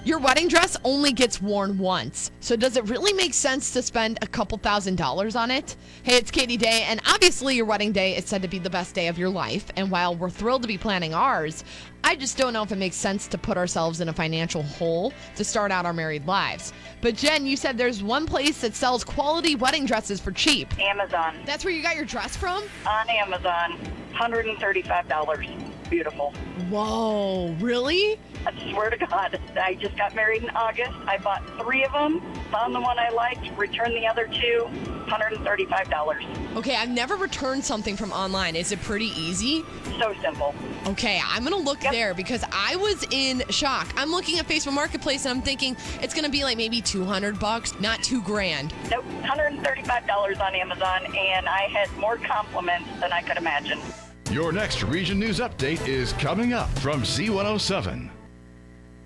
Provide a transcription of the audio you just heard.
Your wedding dress only gets worn once, so does it really make sense to spend a couple $1,000s on it? Hey, it's Katie Day, and obviously your wedding day is said to be the best day of your life, and while we're thrilled to be planning ours, I just don't know if it makes sense to put ourselves in a financial hole to start out our married lives. But Jen, you said there's one place that sells quality wedding dresses for cheap. Amazon. That's where you got your dress from? On Amazon, $135. Beautiful. Whoa, really? I swear to God, I just got married in August. I bought 3 of them, found the one I liked, returned the other 2, $135. Okay, I've never returned something from online. Is it pretty easy? So simple. Okay, I'm going to look there because I was in shock. I'm looking at Facebook Marketplace and I'm thinking it's going to be like maybe $200, not $2,000. Nope, $135 on Amazon, and I had more compliments than I could imagine. Your next Region News Update is coming up from Z107.